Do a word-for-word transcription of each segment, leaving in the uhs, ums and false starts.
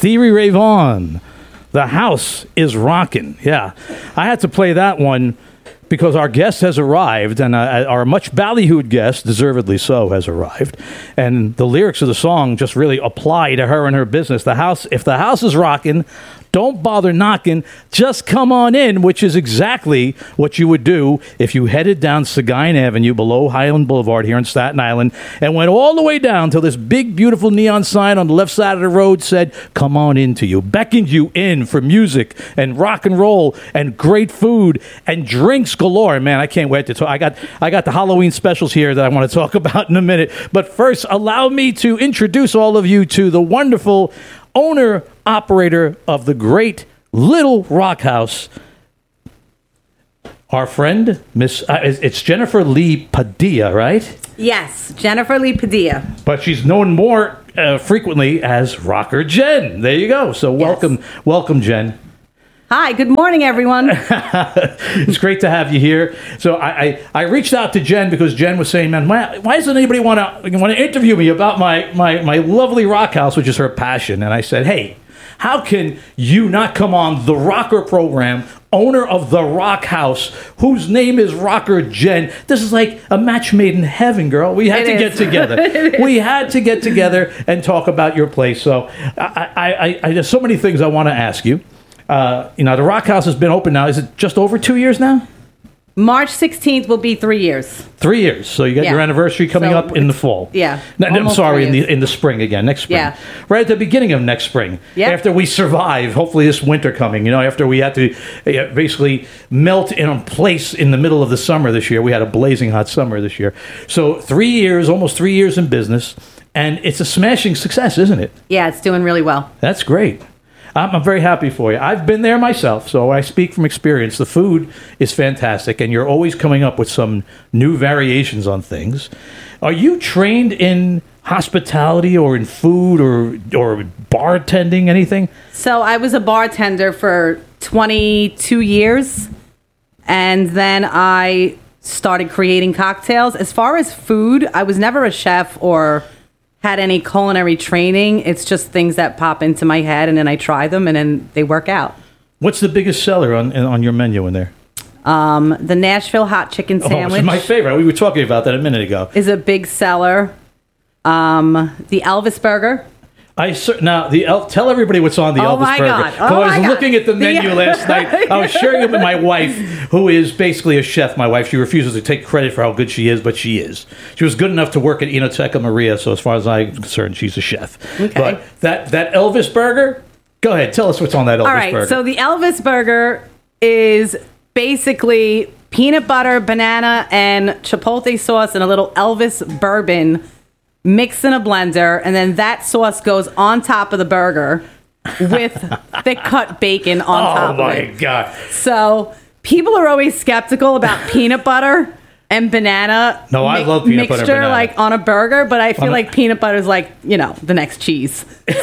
Stevie Ray Vaughan. The house is rocking. Yeah, I had to play that one because our guest has arrived, and uh, our much ballyhooed guest, deservedly so, has arrived. And the lyrics of the song just really apply to her and her business. The house, if the house is rocking, don't bother knocking. Just come on in, which is exactly what you would do if you headed down Seguin Avenue below Highland Boulevard here in Staten Island and went all the way down till this big, beautiful neon sign on the left side of the road said, come on in to you, beckoned you in for music and rock and roll and great food and drinks galore. Man, I can't wait to talk. I got, I got the Halloween specials here that I want to talk about in a minute. But first, allow me to introduce all of you to the wonderful owner, operator of the great Little Rock House, our friend, Miss. Uh, it's Jennifer Lee Padilla, right? Yes, Jennifer Lee Padilla. But she's known more uh, frequently as Rocker Jen. There you go. So welcome, yes. welcome, Jen. Hi, good morning, everyone. It's great to have you here. So I, I, I reached out to Jen because Jen was saying, man, why, why doesn't anybody want to want to interview me about my, my, my lovely rock house, which is her passion? And I said, hey, how can you not come on the Rocker program, owner of the Rock House, whose name is Rocker Jen? This is like a match made in heaven, girl. We had it to is. get together. We had to get together and talk about your place. So I, I, I, I there's so many things I want to ask you. Uh, you know, the Rock House has been open now. Is it just over two years now? March sixteenth will be three years. Three years. So you got yeah. your anniversary coming so up in the fall. Yeah. No, I'm sorry, in the in the spring again, next spring. Yeah. Right at the beginning of next spring. Yeah. After we survive, hopefully this winter coming, you know, after we had to uh, basically melt in a place in the middle of the summer this year. We had a blazing hot summer this year. So three years, almost three years in business. And it's a smashing success, isn't it? Yeah, it's doing really well. That's great. I'm, I'm very happy for you. I've been there myself, so I speak from experience. The food is fantastic, and you're always coming up with some new variations on things. Are you trained in hospitality or in food or or bartending, anything? So I was a bartender for twenty-two years, and then I started creating cocktails. As far as food, I was never a chef or had any culinary training. It's just things that pop into my head, and then I try them, and then they work out. What's the biggest seller on on your menu in there? Um, the Nashville hot chicken sandwich. Oh, it's my favorite. We were talking about that a minute ago. Is a big seller. Um, the Elvis burger. I now the El- tell everybody what's on the oh Elvis my burger. God. Oh I was my God. looking at the menu the, last night. I was sharing it with my wife, who is basically a chef. My wife, she refuses to take credit for how good she is, but she is. She was good enough to work at Enoteca Maria, so as far as I'm concerned, she's a chef. Okay. But that that Elvis burger, go ahead, tell us what's on that Elvis All right, burger. so the Elvis burger is basically peanut butter, banana, and chipotle sauce and a little Elvis bourbon mixed in a blender, and then that sauce goes on top of the burger with thick cut bacon on oh top of it. Oh my God. So people are always skeptical about peanut butter and banana no, I mi- love peanut mixture, butter and banana. like on a burger, but I feel on like a- peanut butter is like, you know, the next cheese. So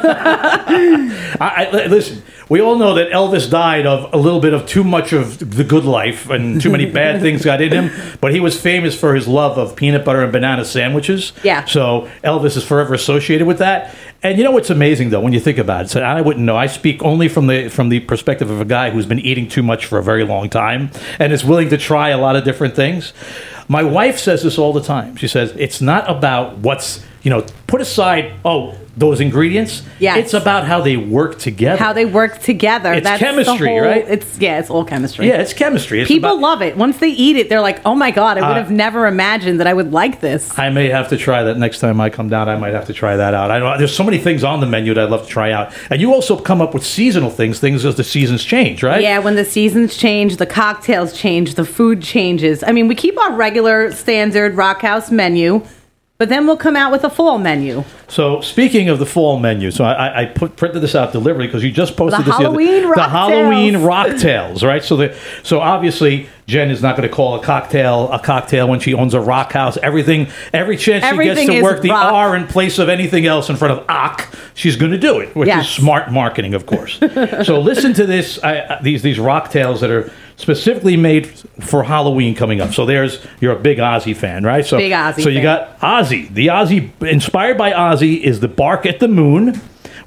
I, I, listen, we all know that Elvis died of a little bit of too much of the good life and too many bad things got in him, but he was famous for his love of peanut butter and banana sandwiches. Yeah. So Elvis is forever associated with that. And you know what's amazing, though, when you think about it? So I wouldn't know. I speak only from the from the perspective of a guy who's been eating too much for a very long time and is willing to try a lot of different things. My wife says this all the time. She says, it's not about what's, you know, put aside, oh, those ingredients. Yes. It's about how they work together. how they work together. It's That's chemistry, the whole, right? It's yeah, it's all chemistry. Yeah, it's chemistry. It's People about, love it. Once they eat it, they're like, "Oh my God, I would Uh, have never imagined that I would like this." I may have to try that next time I come down. I might have to try that out. I don't. There's so many things on the menu that I'd love to try out. And you also come up with seasonal things, things as the seasons change, right? Yeah, when the seasons change, the cocktails change, the food changes. I mean, we keep our regular standard Rock House menu, but then we'll come out with a fall menu. So speaking of the fall menu, so I, I put, printed this out deliberately because you just posted The this Halloween the other, the Rocktails. Halloween Rocktails, right? So the so obviously Jen is not going to call a cocktail a cocktail when she owns a rock house. Everything, every chance Everything she gets to is work the rock. R in place of anything else in front of "ock," she's going to do it, which Yes. is smart marketing, of course. So listen to this, I, these these Rocktails that are specifically made for Halloween coming up. So there's, you're a big Ozzy fan, right? So Big Ozzy So you fan. got Ozzy. The Ozzy, inspired by Ozzy, is the Bark at the Moon,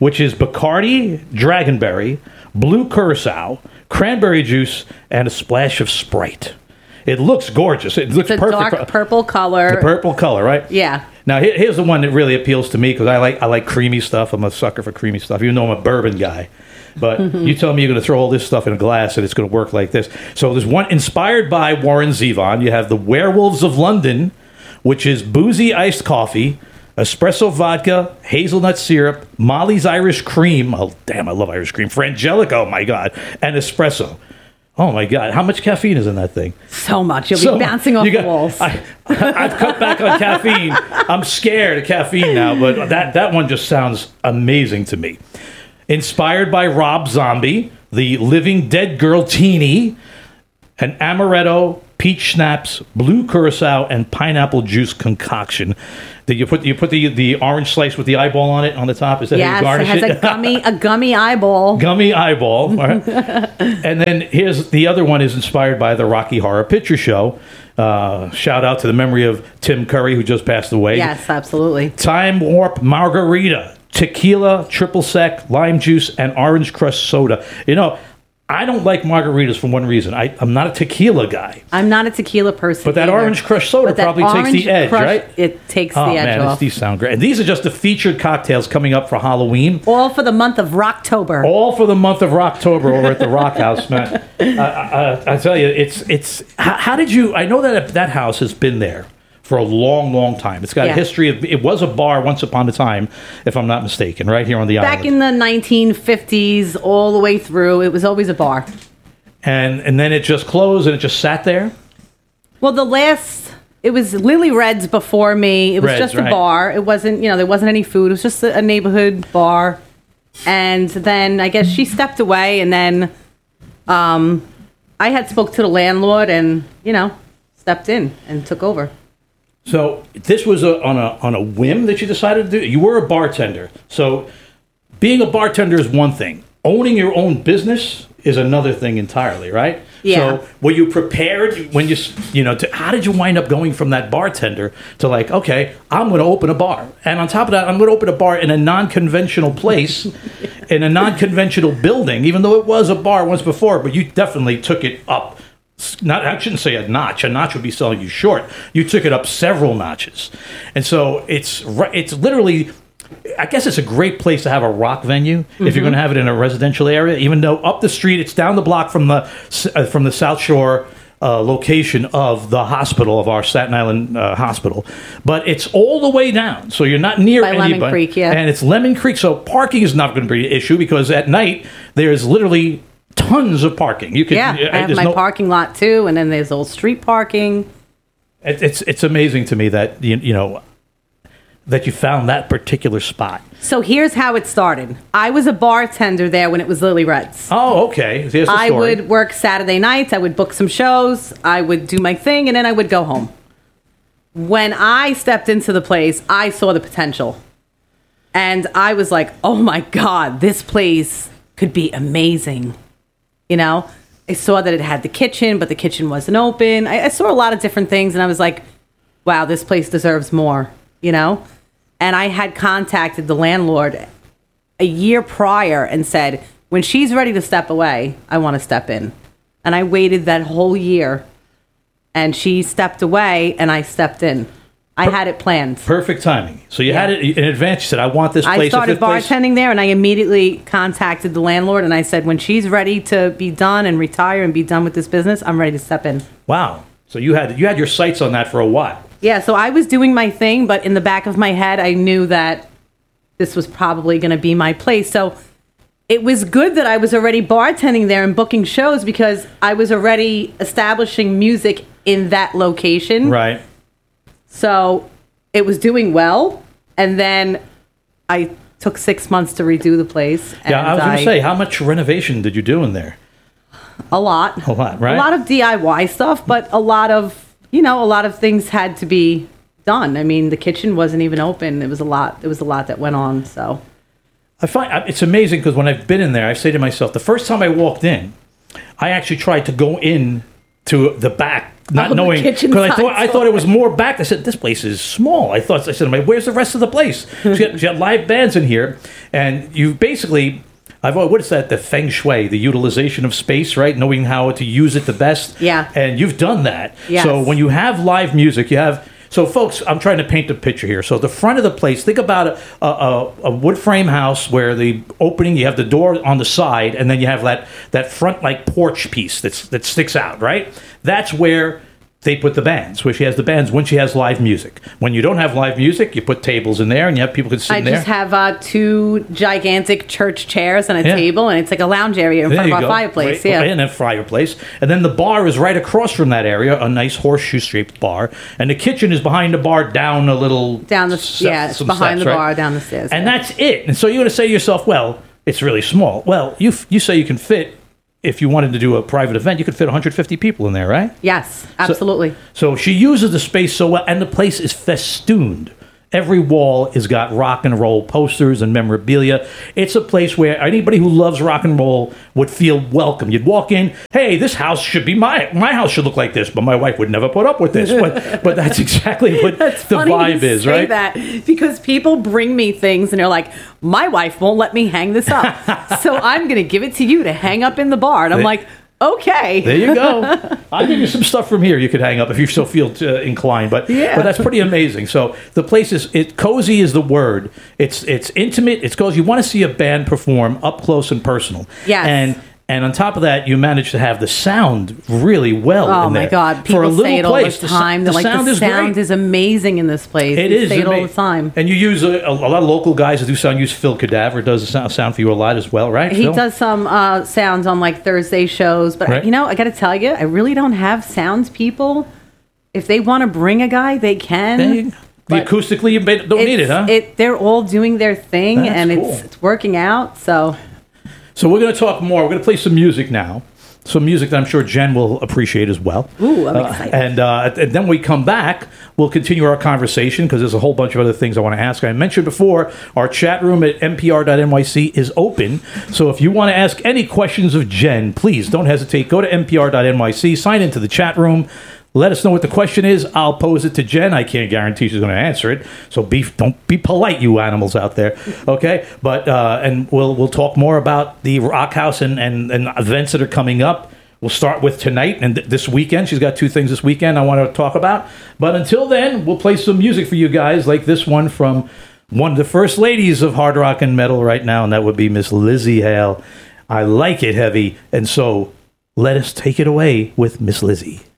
which is Bacardi, Dragonberry, Blue Curacao, cranberry juice, and a splash of Sprite. It looks gorgeous. It looks It's a perfect. dark purple color. The purple color, right? Yeah. Now here- here's the one that really appeals to me because I like I like creamy stuff. I'm a sucker for creamy stuff, even though I'm a bourbon guy. But you tell me you're going to throw all this stuff in a glass and it's going to work like this. So there's one inspired by Warren Zevon. You have the Werewolves of London, which is boozy iced coffee, espresso vodka, hazelnut syrup, Molly's Irish cream. Oh, damn, I love Irish cream. Frangelico, oh my God. And espresso. Oh my God. How much caffeine is in that thing? So much. You'll So, be bouncing off you the got- walls. I, I've cut back on caffeine. I'm scared of caffeine now, but that, that one just sounds amazing to me. Inspired by Rob Zombie, the Living Dead Girl Teeny, an amaretto, peach schnapps, blue curacao, and pineapple juice concoction. Did you put you put the the orange slice with the eyeball on it on the top? Is that how you Yes, it garnish has a gummy, a gummy eyeball. Gummy eyeball. All right. And then here's the other one is inspired by the Rocky Horror Picture Show. Uh, shout out to the memory of Tim Curry, who just passed away. Yes, absolutely. Time Warp Margarita, tequila, triple sec, lime juice, and orange crush soda. You know, I don't like margaritas for one reason. I, I'm not a tequila guy. I'm not a tequila person. But that either. orange crush soda But that probably takes orange the edge, crush, right? It takes Oh, the edge man, off. these sound great. And these are just the featured cocktails coming up for Halloween. All for the month of Rocktober. All for the month of Rocktober over at the Rock House, man. I, I, I tell you, it's it's. How, how did you? I know that that house has been there for a long, long time. It's got Yeah. a history of. It was a bar once upon a time, if I'm not mistaken, right here on the Back island. in the nineteen fifties, all the way through, it was always a bar. and and then it just closed and it just sat there. Well, the last, it was Lily Red's before me. It was Red's, just a right. bar. It wasn't, you know, there wasn't any food. It was just a, a neighborhood bar. And then I guess she stepped away, and then um, I had spoke to the landlord, and you know, stepped in and took over. So this was a, on a on a whim that you decided to do. You were a bartender, so being a bartender is one thing. Owning your own business is another thing entirely, right? Yeah. So were you prepared when you s- you know? To, how did you wind up going from that bartender to like, okay, I'm going to open a bar, and on top of that, I'm going to open a bar in a non-conventional place, in a non-conventional building, even though it was a bar once before, but you definitely took it up. Not, I shouldn't say a notch. A notch would be selling you short. You took it up several notches, and so it's ri- it's literally. I guess it's a great place to have a rock venue mm-hmm. if you're going to have it in a residential area. Even though up the street, it's down the block from the uh, from the South Shore uh, location of the hospital of our Staten Island uh, hospital, but it's all the way down, so you're not near By anybody. Lemon Creek, yeah. And it's Lemon Creek, so parking is not going to be an issue because at night there's literally tons of parking. You can Yeah, I have there's my no- parking lot too, and then there's old street parking. It, it's it's amazing to me that you, you know that you found that particular spot. So here's how it started. I was a bartender there when it was Lily Red's. Oh, okay. Here's the I story. would work Saturday nights. I would book some shows. I would do my thing, and then I would go home. When I stepped into the place, I saw the potential. And I was like, oh my God, this place could be amazing. You know, I saw that it had the kitchen, but the kitchen wasn't open. I, I saw a lot of different things, and I was like, wow, this place deserves more, you know? And I had contacted the landlord a year prior and said, when she's ready to step away, I want to step in. And I waited that whole year, and she stepped away, and I stepped in. I had it planned. Perfect timing. So you Yeah. had it in advance. You said, I want this place. I if started this place- bartending there, and I immediately contacted the landlord, and I said, when she's ready to be done and retire and be done with this business, I'm ready to step in. Wow. So you had you had your sights on that for a while. Yeah, so I was doing my thing, but in the back of my head, I knew that this was probably going to be my place. So it was good that I was already bartending there and booking shows because I was already establishing music in that location. Right. So it was doing well. And then I took six months to redo the place. And Yeah, I was going to say, how much renovation did you do in there? a lot. A lot, right? A lot of D I Y stuff, but a lot of, you know, a lot of things had to be done. I mean, the kitchen wasn't even open. It was a lot. There was a lot that went on. So I find I- it's amazing because when I've been in there, I say to myself, the first time I walked in, I actually tried to go in to the back not Oh, the knowing kitchen because I side thought I door. thought it was more back. I said this place is small. I thought I said, where's the rest of the place? She had, she had live bands in here, and you basically. I've always, what is that? The feng shui, the utilization of space, right? Knowing how to use it the best. Yeah. And you've done that. Yes. So when you have live music, you have. So, folks, I'm trying to paint a picture here. So, the front of the place, think about a, a, a, a wood frame house where the opening, you have the door on the side, and then you have that, that front, like, porch piece that's, that sticks out, right? That's where they put the bands, where she has the bands when she has live music. When you don't have live music, you put tables in there, and you have people can sit I in there. just have uh, two gigantic church chairs and a Yeah. table, and it's like a lounge area in There front you of our go. fireplace. Right, Yeah. and a fireplace. And then the bar is right across from that area, a nice horseshoe-shaped bar. And the kitchen is behind the bar down a little... Down the s- yeah, it's some behind steps, the right? bar, down the stairs. And yeah. that's it. And so you're going to say to yourself, well, it's really small. Well, you f- you say you can fit, if you wanted to do a private event, you could fit one hundred fifty people in there, right? Yes, absolutely. So she uses the space so well, and the place is festooned. Every wall has got rock and roll posters and memorabilia. It's a place where anybody who loves rock and roll would feel welcome. You'd walk in, hey, this house should be my my house should look like this, but my wife would never put up with this. But but that's exactly what That's the funny vibe you is, say right? That because people bring me things and they're like, my wife won't let me hang this up, so I'm going to give it to you to hang up in the bar, and I'm They- like, okay. There you go. I'll give you some stuff from here you could hang up if you still feel uh, inclined. But Yeah. but that's pretty amazing. So the place is it cozy is the word. It's it's intimate. It's cozy. You want to see a band perform up close and personal. Yes. And and on top of that, you manage to have the sound really well. Oh in my there. God! For People a little say it all place, the so- time. They're like, sound the is sound great. is amazing in this place. It They is say it all ama- the time. And you use a, a lot of local guys that do sound. Use Phil Cadaver does the sound, sound for you a lot as well, right? He Phil? does some uh, sounds on like Thursday shows, but Right. you know, I got to tell you, I really don't have sounds people. If they want to bring a guy, they can. There you go. But Acoustically, you ba- don't need it, It's- huh? It, they're all doing their thing, That's and cool. it's it's working out. So So we're going to talk more. We're going to play some music now. Some music that I'm sure Jen will appreciate as well. Ooh, I'm Uh, excited. and, uh, and then we come back, we'll continue our conversation because there's a whole bunch of other things I want to ask. I mentioned before, our chat room at n p r dot n y c is open. So if you want to ask any questions of Jen, please don't hesitate. Go to n p r dot n y c, sign into the chat room. Let us know what the question is. I'll pose it to Jen. I can't guarantee she's going to answer it. So be don't be polite, you animals out there. Okay, but uh, and we'll we'll talk more about the Rock House and, and, and events that are coming up. We'll start with tonight and th- this weekend. She's got two things this weekend I want to talk about. But until then, we'll play some music for you guys, like this one from one of the first ladies of hard rock and metal right now, and that would be Miss Lzzy Hale. I like it heavy, and so let us take it away with Miss Lizzie.